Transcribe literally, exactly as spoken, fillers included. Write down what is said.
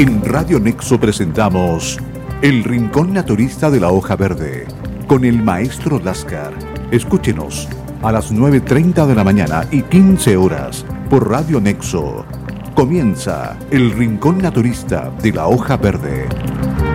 En Radio Nexo presentamos El Rincón Naturista de la Hoja Verde con el maestro Lascar. Escúchenos a las nueve y treinta de la mañana y quince horas por Radio Nexo. Comienza El Rincón Naturista de la Hoja Verde.